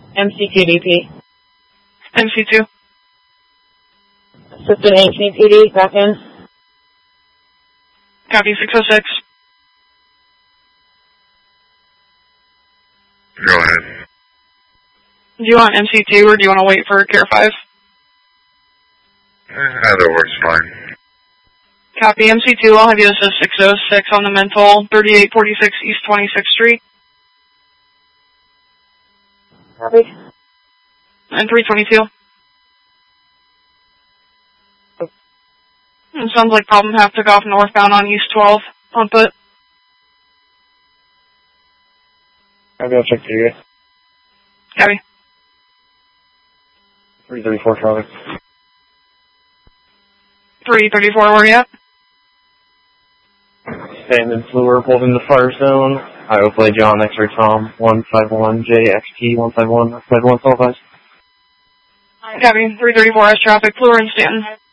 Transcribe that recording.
MC2DP. MC2. Assistant 18 PD, back in. Copy 606. Go ahead. Do you want MC2 or do you want to wait for Care 5? Either works fine. Copy MC2, I'll have you assist 606 on the mental, 3846 East 26th Street. Copy. And 322. It sounds like problem half took off northbound on East 12. On foot. Copy, I'll check you guys. Copy. 334 traffic. 334, where you at? Standing Fluor, pulled in the fire zone. Iowa Play John, X-Ray Tom, 151 JXT, 151, Red 1 Sulfides. Copy, 334 S traffic, Fluor and Stanton.